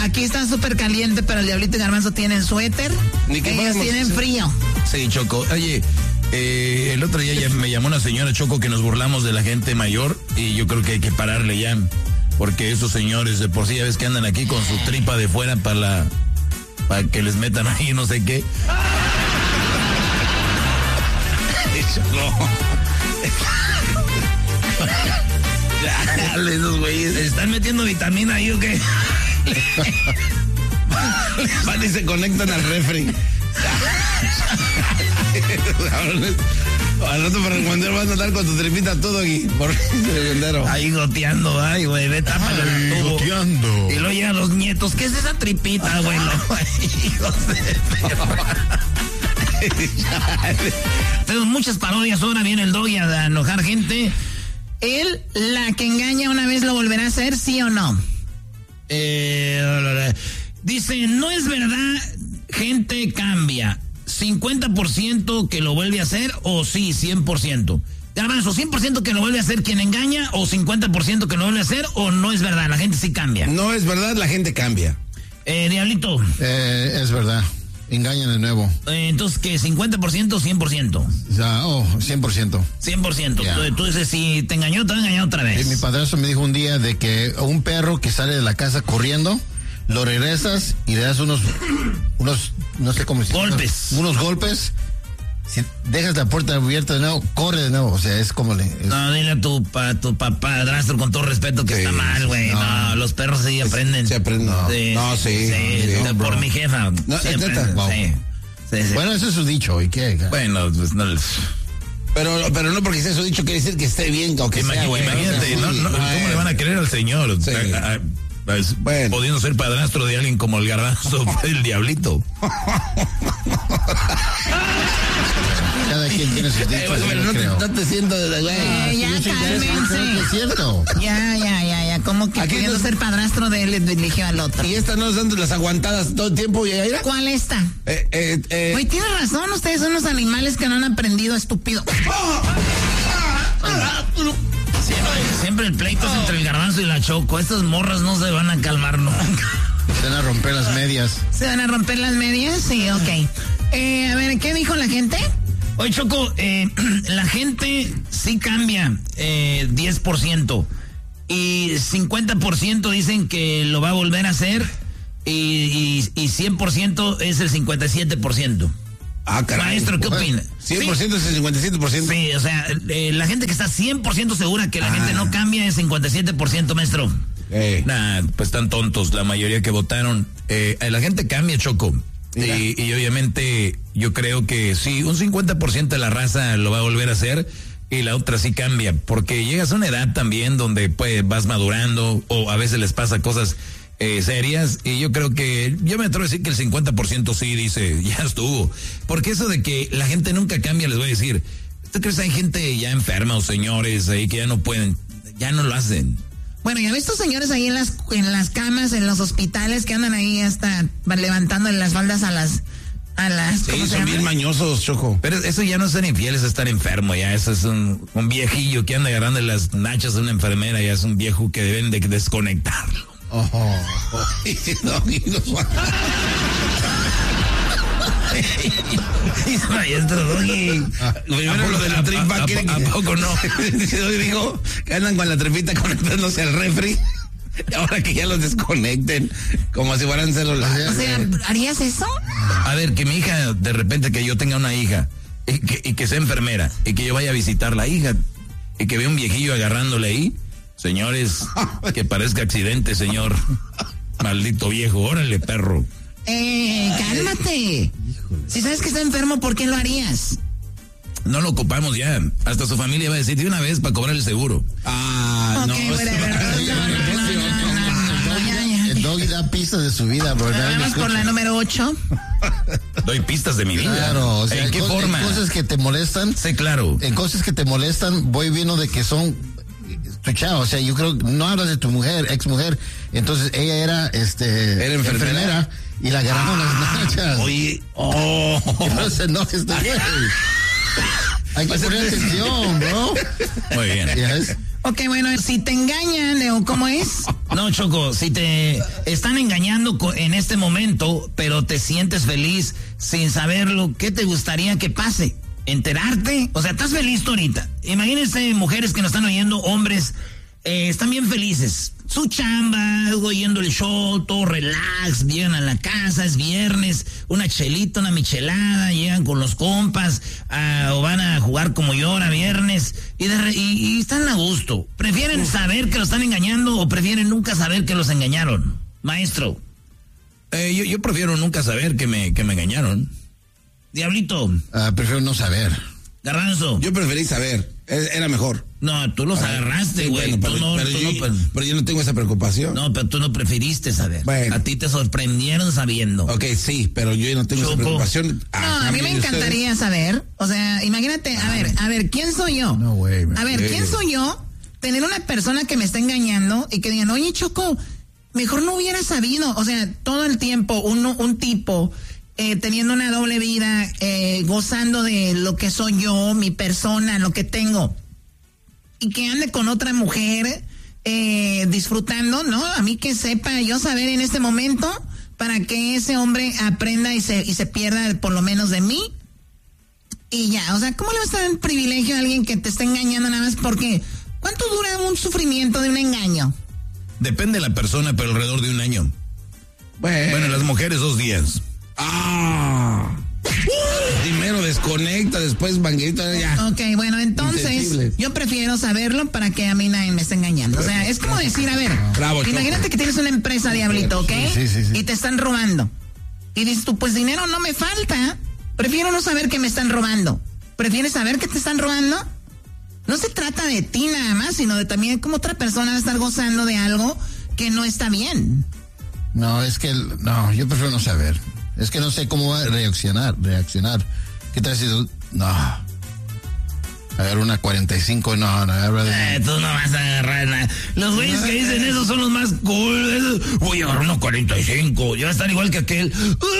aquí está súper caliente, pero el Diablito y Garbanzo tienen suéter. Ellos tienen frío. Sí, Choco. Oye, el otro día ya me llamó una señora, Choco, que nos burlamos de la gente mayor y yo creo que hay que pararle ya. Porque esos señores de por sí ya ves que andan aquí con su tripa de fuera para que les metan ahí no sé qué. Dale, esos güeyes. ¿Se están metiendo vitamina ahí o qué? Van y se conectan al refri. Al rato para el guandero vas a andar con tu tripita todo aquí. Por el ahí goteando, ay, güey, ve, tápale el tubo. Goteando. Y luego llegan los nietos. ¿Qué es esa tripita, güey? Hijos de perra. Tenemos muchas parodias. Ahora viene el Doggy a enojar gente. Él, la que engaña una vez, ¿lo volverá a hacer, sí o no? Dice, no es verdad, gente cambia. 50% que lo vuelve a hacer o sí, 100%. Garbanzo, 100% que lo vuelve a hacer quien engaña o 50% que lo vuelve a hacer o no es verdad, la gente sí cambia. No es verdad, la gente cambia. Diablito. Es verdad. Engañan de nuevo. Entonces, ¿qué? ¿50% o 100%? 100%. 100%. Yeah. Tú dices, si te engañó, te va a engañar otra vez. Mi padrastro me dijo un día de que un perro que sale de la casa corriendo, lo regresas y le das unos no sé cómo decir. Golpes. Unos golpes. Si dejas la puerta abierta de nuevo, corre de nuevo. O sea, es como No, dile a tu padrastro con todo respeto que sí, está mal, güey. No, los perros sí aprenden. Se aprenden. Sí, por mi jefa. No, sí aprenden. Wow. Sí. Bueno, eso es su dicho. ¿Y qué? Bueno, pues no. Pero no porque sea su dicho quiere decir que esté bien o que sea. Imagínate, ¿cómo le van a creer al señor? Sí. Bueno. Pudiendo ser padrastro de alguien como el Garbanzo, el Diablito. Cada quien tiene sus dichos. No te siento de güey. Ya, cálmense. Es cierto. Ya. ¿Cómo que queriendo ser padrastro de él eligió al otro? Y esta no es dando las aguantadas todo el tiempo, Yaira. ¿Cuál esta? Güey, tiene razón, ustedes son unos animales que no han aprendido, estúpido. Siempre el pleito es entre el Garbanzo y la Choco. Estas morras no se van a calmar nunca. Se van a romper las medias. ¿Se van a romper las medias? Sí, ok. A ver, ¿qué dijo la gente? Oye, Choco, la gente sí cambia 10%. Y 50% dicen que lo va a volver a hacer. Y 100% es el 57%. Ah, caray. Maestro, ¿qué opina? 100% sí. Es el 57%. Sí, o sea, la gente que está 100% segura que la gente no cambia es 57%, maestro. Nah, pues están tontos la mayoría que votaron. La gente cambia, Choco. Y obviamente yo creo que sí, un 50% de la raza lo va a volver a hacer y la otra sí cambia. Porque llegas a una edad también donde pues vas madurando o a veces les pasa cosas serias, y yo creo que yo me atrevo a decir que el 50% sí dice, ya estuvo, porque eso de que la gente nunca cambia, les voy a decir, ¿tú crees que hay gente ya enferma o señores ahí que ya no pueden, ya no lo hacen? Bueno, ya ves estos señores ahí en las camas, en los hospitales que andan ahí hasta levantando las faldas a las sí, son bien mañosos, Choco. Pero eso ya no es ser infiel, es estar enfermo, ya eso es un viejillo que anda agarrando las nachas de una enfermera, ya es un viejo que deben de desconectarlo. Maestro Doggy. Primero lo de la tripa. ¿A poco no? Dijo que andan con la tripita conectándose al refri. Y ahora que ya los desconecten, como si fueran celular. O sea, ¿harías eso? A ver, que mi hija, de repente que yo tenga una hija y que sea enfermera y que yo vaya a visitar la hija y que vea un viejillo agarrándole ahí. Señores, que parezca accidente, señor. Maldito viejo, órale, perro. Cálmate. Si sabes que está enfermo, ¿por qué lo harías? No lo ocupamos ya. Hasta su familia va a decir de una vez para cobrar el seguro. El Doggy da pistas de su vida, bro. Vamos por la número 8. Doy pistas de mi vida. Claro, o sea, ¿en qué forma? En cosas que te molestan. Sí, claro. En cosas que te molestan, voy viendo de que son tu chavo. O sea, yo creo, no hablas de tu mujer, ex mujer. Entonces, ella era enfermera y la agarraron las nachas. Oye, no se enojes, güey. Hay que poner atención, bro. Muy bien. ¿Yes? Ok, bueno, si te engañan, o ¿cómo es? No, Choco, si te están engañando en este momento, pero te sientes feliz sin saberlo, ¿qué te gustaría que pase? ¿Enterarte? O sea, ¿estás feliz tú ahorita? Imagínense mujeres que nos están oyendo, hombres, están bien felices. Su chamba, oyendo el show, todo relax, llegan a la casa, es viernes, una chelita, una michelada, llegan con los compas, o van a jugar como yo ahora viernes, y están a gusto. ¿Prefieren saber que los están engañando o prefieren nunca saber que los engañaron? Maestro. Yo prefiero nunca saber que me engañaron. Diablito. Prefiero no saber. Garbanzo. Yo preferí saber, era mejor. No, tú los agarraste, güey. Bueno, pero yo no tengo esa preocupación. No, pero tú no preferiste saber. Bueno. A ti te sorprendieron sabiendo. Ok, sí, pero yo no tengo esa preocupación. No, a mí me encantaría saber. O sea, imagínate, a ver, ¿quién soy yo? No, güey. A ver, ¿quién soy yo? Tener una persona que me está engañando y que digan, oye, Choco, mejor no hubiera sabido. O sea, todo el tiempo un tipo teniendo una doble vida, gozando de lo que soy yo, mi persona, lo que tengo, y que ande con otra mujer disfrutando, ¿no? A mí que sepa yo saber en este momento para que ese hombre aprenda y se pierda por lo menos de mí. Y ya, o sea, ¿cómo le vas a dar un privilegio a alguien que te está engañando nada más porque? ¿Cuánto dura un sufrimiento de un engaño? Depende de la persona, pero alrededor de un año. Bueno, las mujeres 2 días. Primero desconecta, después manguita, ya. Ok, bueno, entonces yo prefiero saberlo para que a mí nadie me esté engañando. O sea, es como decir, a ver, imagínate que tienes una empresa, Diablito, ¿ok? Sí. Y te están robando. Y dices tú, pues dinero no me falta. Prefiero no saber que me están robando. ¿Prefieres saber que te están robando? No se trata de ti nada más, sino de también cómo otra persona va a estar gozando de algo que no está bien. No, es que, no, yo prefiero no saber. Es que no sé cómo va a reaccionar. ¿Qué tal si no? A ver, una 45, no. Tú no vas a agarrar nada. Los güeyes que dicen eso son los más cool. Voy a agarrar una 45. Ya va a estar igual que aquel.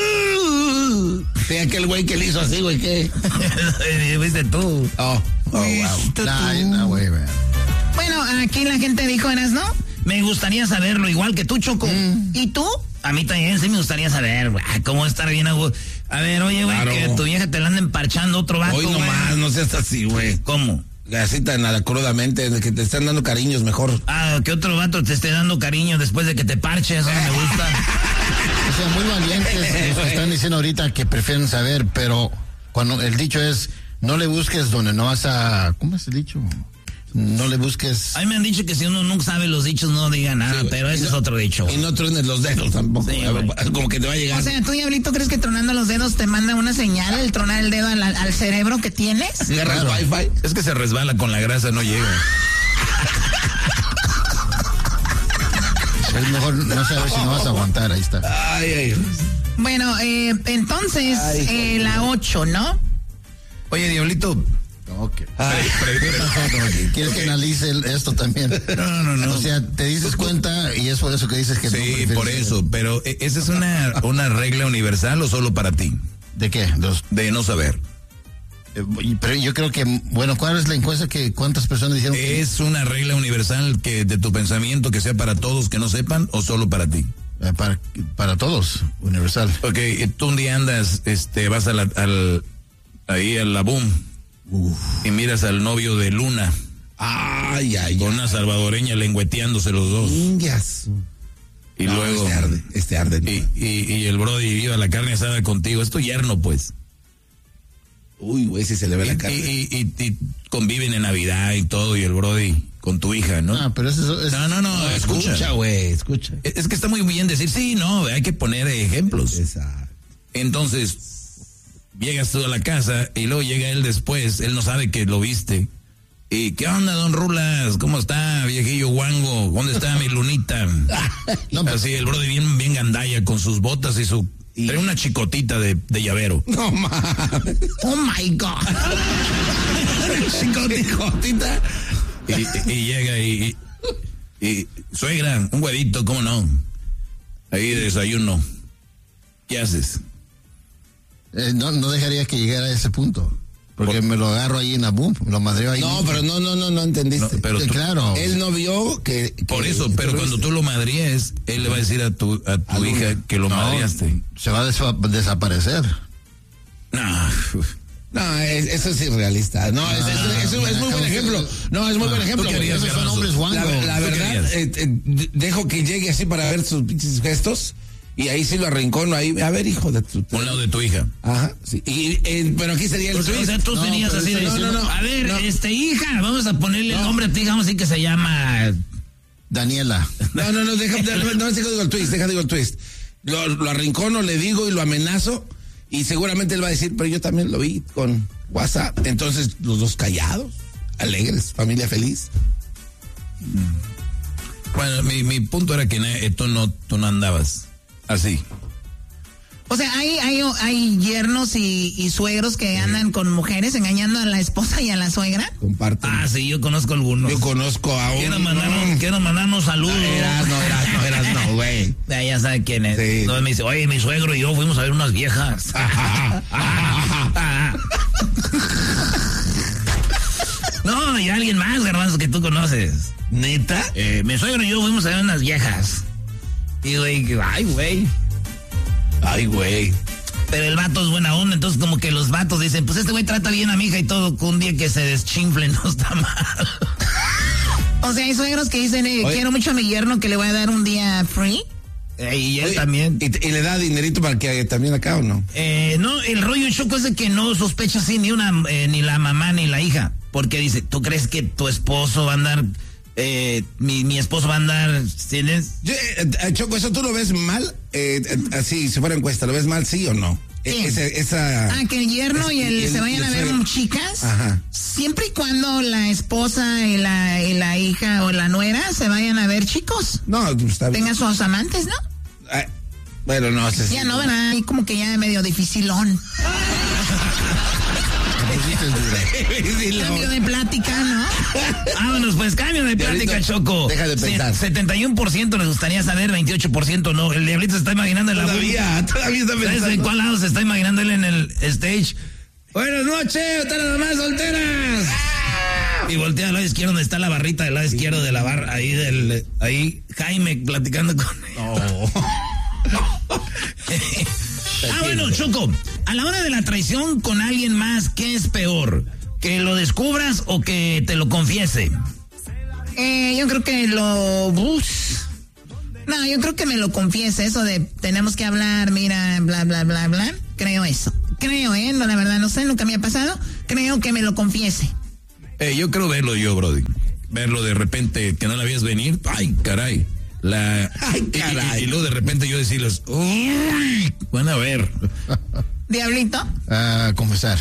Sí, aquel güey que le hizo así, güey, ¿qué? Viste tú. Oh, wow. No, güey. Bueno, aquí la gente dijo, ¿no? Me gustaría saberlo, igual que tú, Choco. ¿Y tú? A mí también sí me gustaría saber, güey, cómo estar bien a gusto. A ver, oye, güey, claro, que tu vieja te la anda emparchando otro vato, hoy nomás, no seas así, güey. ¿Cómo? Así tan crudamente, de que te están dando cariños mejor. Que otro vato te esté dando cariño después de que te parches, eso no me gusta. O sea, muy valientes los que están diciendo ahorita que prefieren saber, pero cuando el dicho es, no le busques donde no vas a... ¿Cómo es el dicho? No le busques... A mí me han dicho que si uno nunca sabe los dichos no diga nada, sí, pero ese es otro dicho. Y no truenes los dedos tampoco. Sí, como que te va a llegar. O sea, ¿tú, Diablito, crees que tronando los dedos te manda una señal, el tronar el dedo al cerebro que tienes? ¿Agarras Wi-Fi? Es que se resbala con la grasa, no llega. Es mejor no saber si no vas a aguantar, ahí está. Ay. Bueno, entonces, la 8, ¿no? Oye, Diablito... Okay. ¿Quieres que analice esto también? No. O sea, te dices cuenta y es por eso que dices que sí, no por eso, pero ¿esa es una regla universal o solo para ti? ¿De qué? De no saber. Pero yo creo que, bueno, ¿cuál es la encuesta que cuántas personas dijeron? ¿Es una regla universal que de tu pensamiento que sea para todos que no sepan o solo para ti? Para todos, universal. Ok, tú un día andas, vas ahí a la boom. Y miras al novio de Luna. Con una salvadoreña lengüeteándose los dos. Y no, luego. Este arde. Y el brody iba a la carne asada contigo. Es tu yerno, pues. Uy, güey, si se le ve la carne. Y conviven en Navidad y todo. Y el brody con tu hija, ¿no? Pero eso es... No, escucha, güey, escucha. Es que está muy bien decir, sí, no, hay que poner ejemplos. Exacto. Entonces. Llegas tú a la casa y luego llega él después, él no sabe que lo viste. ¿Y qué onda, don Rulas? ¿Cómo está, viejillo guango? ¿Dónde está mi lunita? Así, el brody bien gandalla con sus botas y trae una chicotita de llavero. No mames. Oh my God. Chicotita. Y llega y suegra, un huevito, ¿cómo no? Ahí de desayuno. ¿Qué haces? No dejaría que llegara a ese punto. Porque me lo agarro ahí en la boom, me lo madreo ahí. No, pero no entendiste. No, pero claro. Él no vio que por eso, pero cuando tú lo madríes, él le va a decir a tu hija que lo madreaste. Se va a desaparecer. No, eso es irrealista. No, es muy buen ejemplo. No, es muy buen ejemplo. Esos son hombres guangos. La verdad, dejo que llegue así para ver sus pinches gestos. Y ahí sí lo arrincono ahí. A ver, hijo de tu... Un lado de tu hija. Ajá, sí. Pero aquí sería el twist. O sea, tú serías así de... No. A ver, hija, vamos a ponerle el nombre a tu hija, vamos a decir que se llama... Daniela. No, deja digo el twist. Lo arrincono, le digo y lo amenazo. Y seguramente él va a decir, pero yo también lo vi con WhatsApp. Entonces, los dos callados, alegres, familia feliz. Bueno, mi punto era que tú no andabas así. O sea, hay yernos y suegros que andan con mujeres engañando a la esposa y a la suegra. Comparten. Sí, yo conozco algunos. Yo conozco a uno. Quiero mandarnos saludos. No, güey. Ya sabe quién es. Sí. Entonces me dice, oye, mi suegro y yo fuimos a ver unas viejas. No, y alguien más, garbanzo, que tú conoces. ¿Neta? Mi suegro y yo fuimos a ver unas viejas. Y güey, Ay, güey. Pero el vato es buena onda, entonces como que los vatos dicen, pues este güey trata bien a mi hija y todo, con un día que se deschinfle no está mal. O sea, hay suegros que dicen, quiero mucho a mi yerno que le voy a dar un día free. Y él también. ¿Y le da dinerito para que también acá o no? No, el rollo choco es de que no sospecha así ni la mamá ni la hija. Porque dice, ¿tú crees que tu esposo va a andar... mi esposo va a andar, ¿tienes? Choco, ¿eso tú lo ves mal? Así, si fuera encuesta, ¿lo ves mal, sí o no? Que el yerno y se vayan a ver chicas. Ajá. Siempre y cuando la esposa y la hija o la nuera se vayan a ver chicos. No, está bien. Tengan sus amantes, ¿no? Bueno, no sé. Ya no, ¿verdad? Ahí como que ya medio dificilón. Cambio de plática, ¿no? Vámonos, pues, cambio de plática, Choco. Deja de pensar. 71% les gustaría saber, 28% no. El diablito se está imaginando en la... Todavía está pensando. ¿Sabes en cuál lado se está imaginando él en el stage? Buenas noches, están las mamás solteras. Y voltea al lado izquierdo donde está la barrita del lado izquierdo de la barra, ahí Jaime platicando con él. Bueno, Choco, a la hora de la traición con alguien más, ¿qué es peor? ¿Que lo descubras o que te lo confiese? Yo creo que yo creo que me lo confiese, eso de tenemos que hablar, mira, bla, bla, bla, bla. Creo eso. No, la verdad, no sé, nunca me ha pasado. Creo que me lo confiese. Yo creo verlo Brody. Verlo de repente, que no la veías venir. Ay, caray. Y luego de repente yo decirles, uy, van a ver. Diablito. Confesar.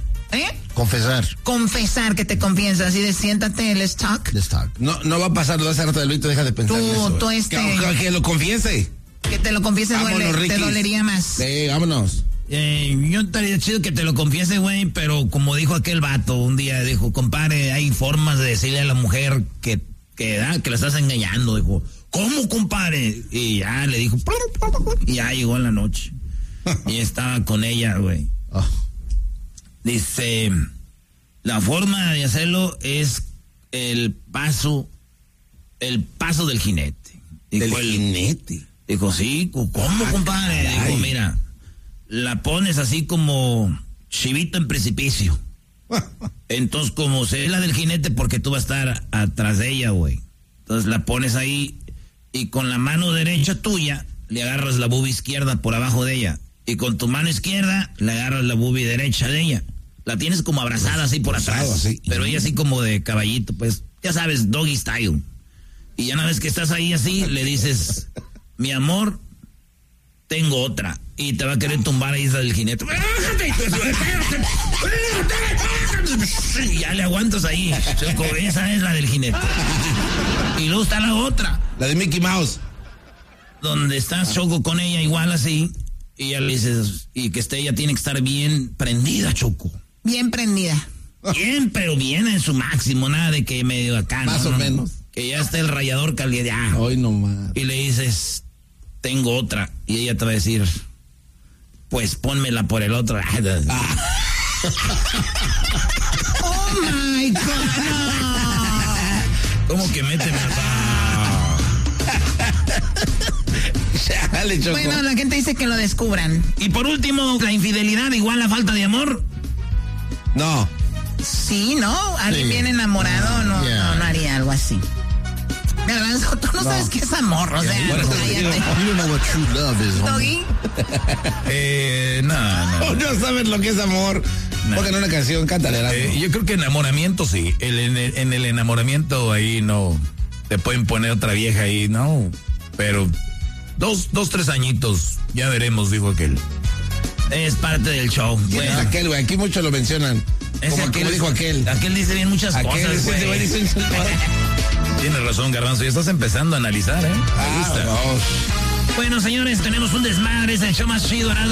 Confesar que te confiesa, así de siéntate, let's talk. No va a pasar, lo hace rato del Vito, deja de pensar en eso. Que lo confiese. Que te lo confiese, güey, te dolería más. Sí, vámonos. Yo estaría chido que te lo confiese, güey, pero como dijo aquel vato un día, dijo, compadre, hay formas de decirle a la mujer que la estás engañando, dijo. ¿Cómo, compadre? Y ya le dijo, y ya llegó en la noche. Y estaba con ella, güey. Dice, la forma de hacerlo es el paso del jinete. Dijo, ¿del jinete? Dijo, sí, ¿cómo, compadre? Dijo, mira, la pones así como chivito en precipicio. Entonces, como se ve la del jinete, porque tú vas a estar atrás de ella, güey. Entonces la pones ahí y con la mano derecha tuya le agarras la boobie izquierda por abajo de ella. Y con tu mano izquierda le agarras la boobie derecha de ella. La tienes como abrazada así por atrás. Así. Pero ella así como de caballito, pues, ya sabes, doggy style. Y ya una vez que estás ahí así, le dices, mi amor, tengo otra. Y te va a querer tumbar ahí del jinete. Y ya le aguantas ahí. Esa es la del jinete. Y luego está la otra. La de Mickey Mouse. Donde estás, Choco, con ella igual así. Y ya le dices, y que ella tiene que estar bien prendida, Choco. Bien prendida. Bien, pero bien en su máximo, nada de que medio acá. Más o menos. Que ya está el rallador caliente. Hoy nomás. Y le dices, tengo otra. Y ella te va a decir, pues pónmela por el otro. Oh my God. ¿Cómo que méteme? Dale, Choco. Bueno, la gente dice que lo descubran. Y por último, la infidelidad igual a falta de amor. No. Sí, ¿no? Alguien bien enamorado no haría algo así. Garbanzo, tú no sabes qué es amor, o sea, cállate. You don't know what true love is, Doggy. No. No sabes lo que es amor. Pongan una canción, cántale. Yo creo que enamoramiento sí. En el enamoramiento ahí no te pueden poner otra vieja ahí, no. Pero 3 añitos, ya veremos, dijo aquel. Es parte del show. Bueno, es aquel, güey. Aquí muchos lo mencionan. Como dijo aquel. Aquel dice bien muchas cosas, güey. Tienes razón, Garbanzo. Ya estás empezando a analizar, ¿eh? Bueno, señores, tenemos un desmadre. Es el show más chido,